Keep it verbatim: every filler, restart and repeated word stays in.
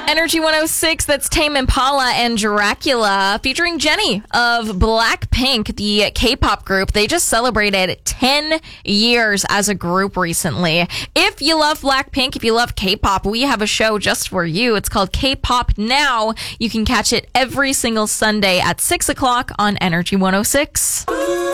Energy one oh six, that's Tame Impala and Dracula, featuring Jenny of Blackpink, the K-pop group. They just celebrated ten years as a group recently. If you love Blackpink, if you love K-pop, we have a show just for you. It's called K-Pop Now. You can catch it every single Sunday at six o'clock on Energy one oh six.